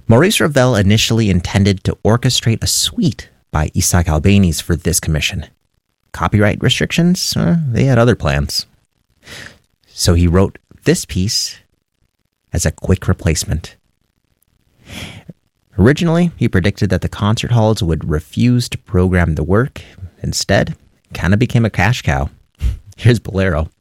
Maurice Ravel initially intended to orchestrate a suite by Isaac Albéniz for this commission. Copyright restrictions? They had other plans. So he wrote this piece as a quick replacement. Originally, he predicted that the concert halls would refuse to program the work. Instead, it kind of became a cash cow. Here's Bolero.